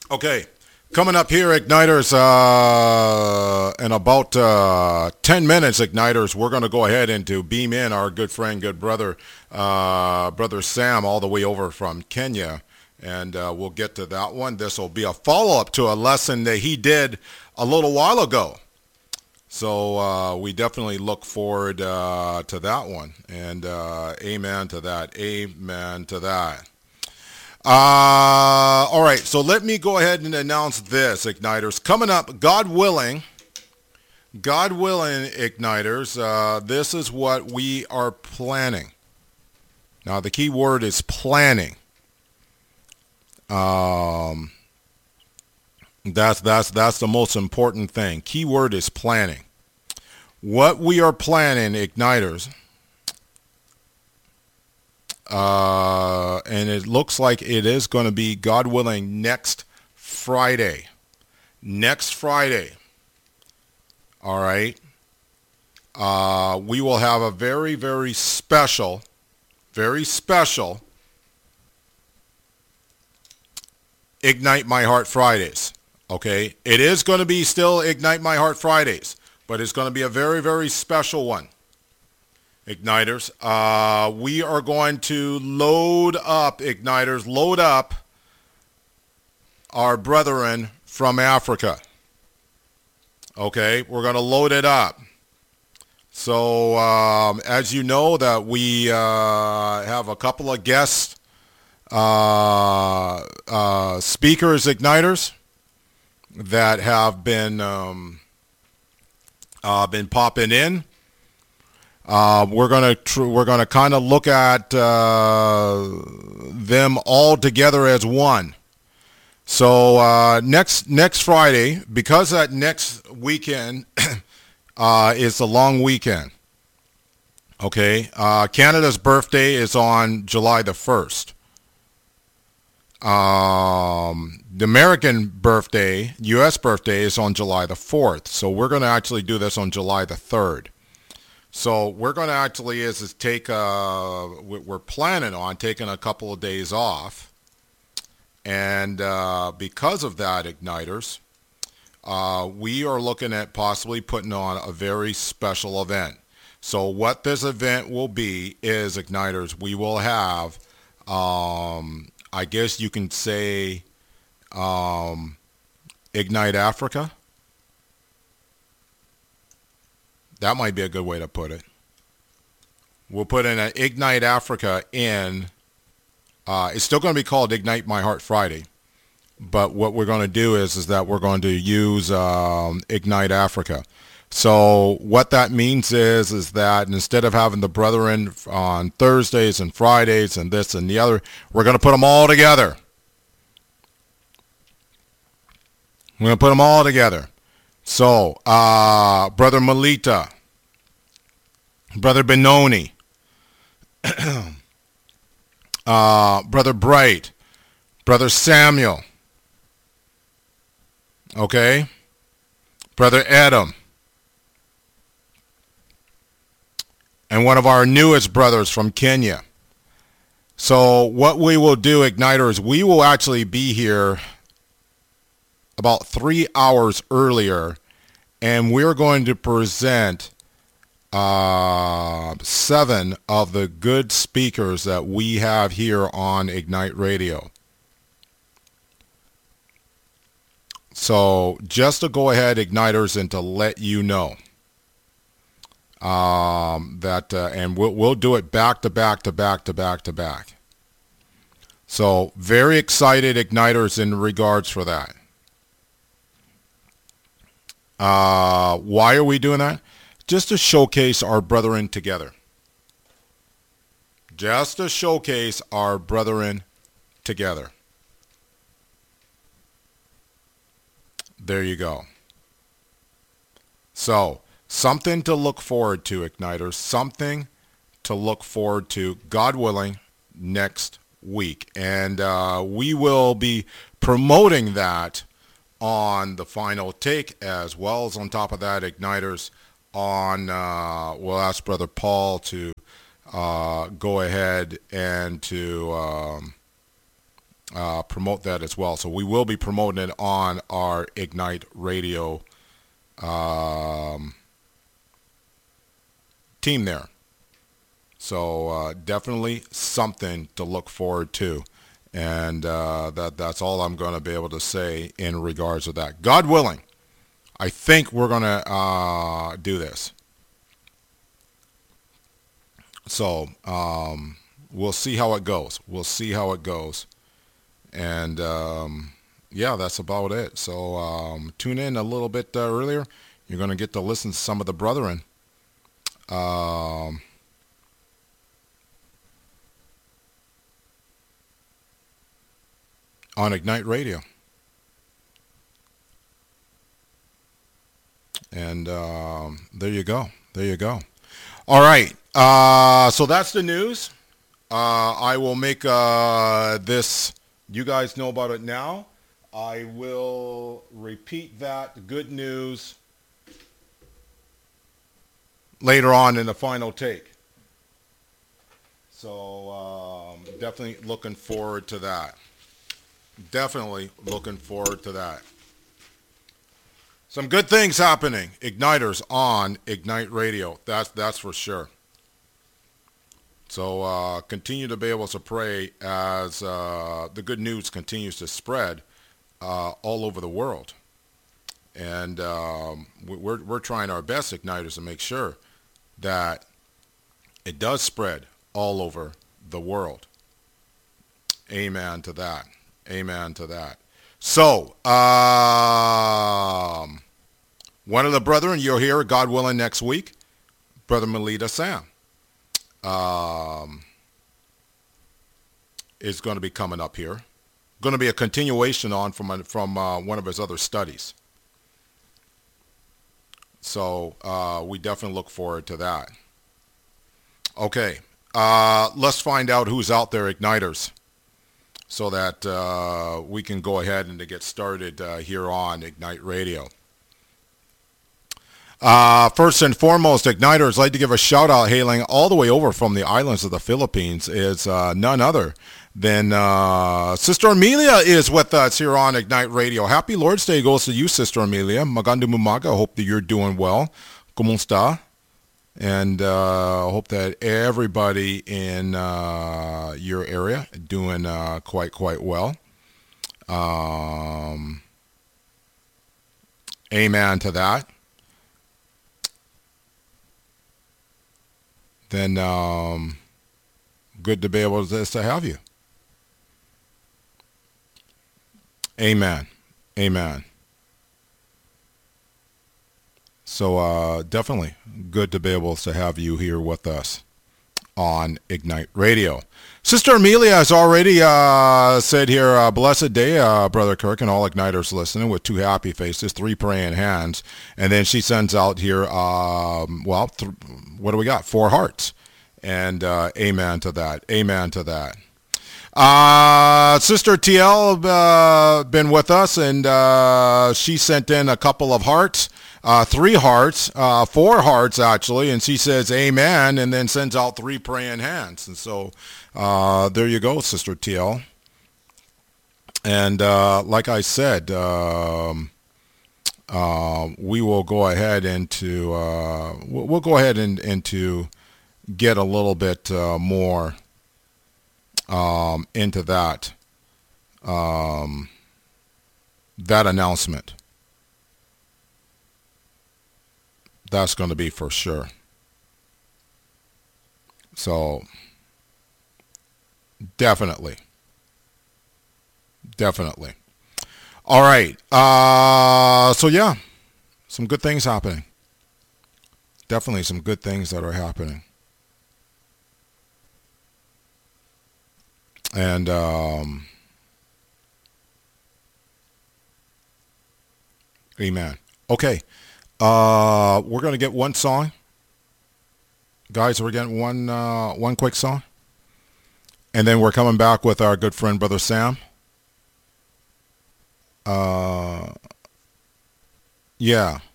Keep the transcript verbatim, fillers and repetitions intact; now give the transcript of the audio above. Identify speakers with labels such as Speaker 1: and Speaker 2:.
Speaker 1: Okay, coming up here, Igniters, uh, in about uh, ten minutes, Igniters, we're going to go ahead and to beam in our good friend, good brother, uh, Brother Sam, all the way over from Kenya, and uh, we'll get to that one. This will be a follow-up to a lesson that he did a little while ago. So uh, we definitely look forward uh, to that one, and uh, amen to that, amen to that. Uh, all right, so let me go ahead and announce this, Igniters. Coming up, God willing, God willing, Igniters, uh, this is what we are planning. Now, the key word is planning. Um, that's, that's, that's the most important thing. Key word is planning. What we are planning, Igniters, Uh, and it looks like it is going to be, God willing, next Friday. Next Friday. All right. Uh, we will have a very, very special, very special Ignite My Heart Fridays. Okay. It is going to be still Ignite My Heart Fridays, but it's going to be a very, very special one. Igniters, uh, we are going to load up, Igniters, load up our brethren from Africa. Okay, we're going to load it up. So, um, as you know, that we uh, have a couple of guest uh, uh, speakers, Igniters, that have been um, uh, been popping in. Uh, we're gonna tr- we're gonna kind of look at uh, them all together as one. So uh, next next Friday, because that next weekend uh, is a long weekend. Okay, uh, Canada's birthday is on July the first. Um, the American birthday, U S birthday, is on July the fourth. So we're gonna actually do this on July the third. So we're going to actually is, is take, uh, we're planning on taking a couple of days off. And uh, because of that, Igniters, uh, we are looking at possibly putting on a very special event. So what this event will be is, Igniters, we will have, um, I guess you can say, um, Ignite Africa. That might be a good way to put it. We'll put in an Ignite Africa in, uh, it's still going to be called Ignite My Heart Friday, but what we're going to do is, is that we're going to use um, Ignite Africa. So what that means is, is that instead of having the brethren on Thursdays and Fridays and this and the other, we're going to put them all together. We're going to put them all together. So, uh, Brother Melita, Brother Benoni, uh, Brother Bright, Brother Samuel, okay, Brother Adam, and one of our newest brothers from Kenya. So what we will do, Igniters, we will actually be here about three hours earlier, and we're going to present uh, seven of the good speakers that we have here on Ignite Radio. So just to go ahead, Igniters, and to let you know um, that, uh, and we'll, we'll do it back to back to back to back to back. So very excited, Igniters, in regards for that. Uh, why are we doing that? Just to showcase our brethren together. Just to showcase our brethren together. There you go. So, something to look forward to, Igniters. Something to look forward to, God willing, next week. And uh, we will be promoting that on the Final Take, as well as on top of that, Igniters, on, uh, we'll ask Brother Paul to uh, go ahead and to um, uh, promote that as well. So we will be promoting it on our Ignite Radio um, team there. So uh, definitely something to look forward to. And uh, that that's all I'm going to be able to say in regards to that. God willing, I think we're going to uh, do this. So um, we'll see how it goes. We'll see how it goes. And um, yeah, that's about it. So um, tune in a little bit uh, earlier. You're going to get to listen to some of the brethren. Um, on Ignite Radio. And um, there you go. There you go. All right. Uh, so that's the news. Uh, I will make uh, this, you guys know about it now. I will repeat that good news later on in the final take. So um, definitely looking forward to that. Definitely looking forward to that. Some good things happening. Igniters on Ignite Radio. That's that's for sure. So uh, continue to be able to pray as uh, the good news continues to spread uh, all over the world. And um, we're we're trying our best, Igniters, to make sure that it does spread all over the world. Amen to that. Amen to that. So, um, one of the brethren, you'll hear, God willing, next week, Brother Melita Sam, um, is going to be coming up here. Going to be a continuation on from, a, from uh, one of his other studies. So, uh, we definitely look forward to that. Okay, uh, let's find out who's out there, Igniters, so that uh, we can go ahead and to get started uh, here on Ignite Radio. Uh, first and foremost, Igniters, I'd like to give a shout out, hailing all the way over from the islands of the Philippines, is uh, none other than uh, Sister Amelia is with us here on Ignite Radio. Happy Lord's Day goes to you, Sister Amelia. Magandang umaga. Hope that you're doing well. Kumusta? And uh, hope that everybody in uh, your area doing uh, quite, quite well. Um, amen to that. Then um, good to be able to, to have you. Amen. Amen. So uh, definitely good to be able to have you here with us on Ignite Radio. Sister Amelia has already uh, said here, uh, blessed day, uh, Brother Kirk, and all Igniters listening, with two happy faces, three praying hands. And then she sends out here, um, well, th- what do we got? Four hearts. And uh, amen to that. Amen to that. Uh, Sister T L uh, been with us, and uh, she sent in a couple of hearts. Uh, three hearts, uh, four hearts actually, and she says amen, and then sends out three praying hands. And so uh, there you go, Sister T L. And uh, like I said, um, uh, we will go ahead into uh, we'll, we'll go ahead and into get a little bit uh, more um, into that um, that announcement. That's going to be for sure. So, definitely. Definitely. All right. Uh, so, yeah. Some good things happening. Definitely some good things that are happening. And, um, amen. Okay. Uh, we're going to get one song. Guys, we're getting one uh, one quick song. And then we're coming back with our good friend, Brother Sam. Uh, yeah.